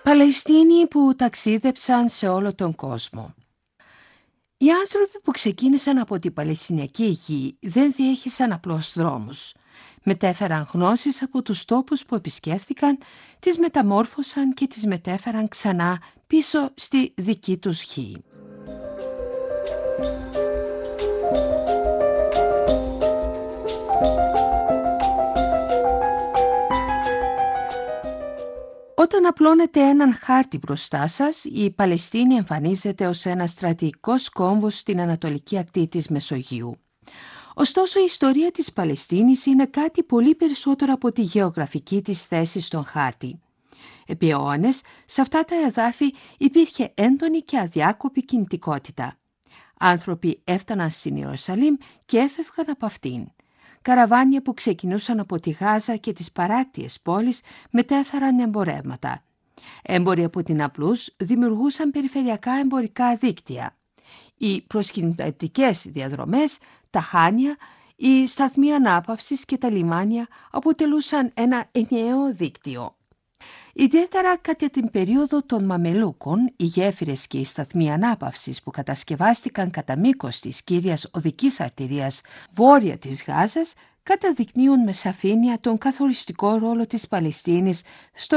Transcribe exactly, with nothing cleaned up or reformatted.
Παλαιστίνοι που ταξίδεψαν σε όλο τον κόσμο. Οι άνθρωποι που ξεκίνησαν από την Παλαιστινιακή γη δεν διέχυσαν απλώς δρόμους. Μετέφεραν γνώσεις από τους τόπους που επισκέφθηκαν, τις μεταμόρφωσαν και τις μετέφεραν ξανά πίσω στη δική τους γη. Όταν απλώνετε έναν χάρτη μπροστά σας, η Παλαιστίνη εμφανίζεται ως ένα στρατηγικός κόμβος στην ανατολική ακτή της Μεσογείου. Ωστόσο, η ιστορία της Παλαιστίνης είναι κάτι πολύ περισσότερο από τη γεωγραφική της θέση στον χάρτη. Επί αιώνες, σε αυτά τα εδάφη υπήρχε έντονη και αδιάκοπη κινητικότητα. Άνθρωποι έφταναν στην Ιερουσαλήμ και έφευγαν από αυτήν. Καραβάνια που ξεκινούσαν από τη Γάζα και τις παράκτιες πόλεις μετέφεραν εμπορεύματα. Έμποροι από την Ναπλούς δημιουργούσαν περιφερειακά εμπορικά δίκτυα. Οι προσκυνητικές διαδρομές, τα χάνια, οι σταθμοί ανάπαυσης και τα λιμάνια αποτελούσαν ένα ενιαίο δίκτυο. Ιδιαίτερα κατά την περίοδο των Μαμελούκων, οι γέφυρες και οι σταθμοί ανάπαυσης που κατασκευάστηκαν κατά μήκος της κύριας οδικής αρτηρίας βόρεια της Γάζας καταδεικνύουν με σαφήνεια τον καθοριστικό ρόλο της Παλαιστίνης στο